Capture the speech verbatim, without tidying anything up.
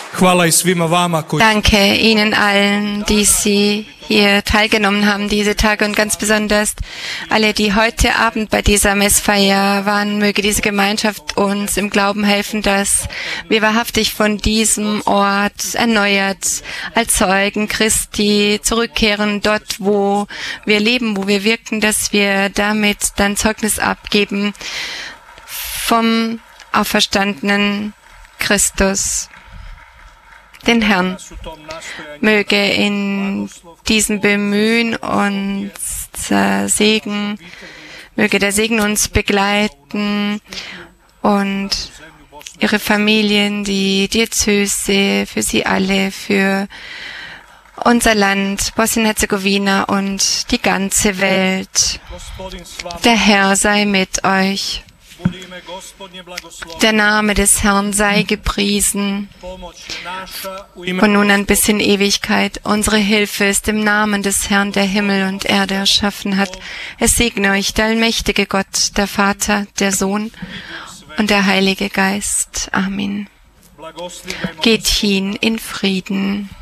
Hvala i svima vama koji Danke Ihnen allen, die Sie hier teilgenommen haben, diese Tage, und ganz besonders alle, die heute Abend bei dieser Messfeier waren. Möge diese Gemeinschaft uns im Glauben helfen, dass wir wahrhaftig von diesem Ort erneuert als Zeugen Christi zurückkehren, dort, wo wir leben, wo wir wirken, dass wir damit dann Zeugnis abgeben vom auferstandenen Christus, den Herrn. Möge in diesem Bemühen uns äh, Segen, möge der Segen uns begleiten und Ihre Familien, die Diözese, für Sie alle, für unser Land, Bosnien-Herzegowina und die ganze Welt. Der Herr sei mit euch. Der Name des Herrn sei gepriesen, von nun an bis in Ewigkeit. Unsere Hilfe ist im Namen des Herrn, der Himmel und Erde erschaffen hat. Es segne euch der allmächtige Gott, der Vater, der Sohn und der Heilige Geist. Amen. Geht hin in Frieden.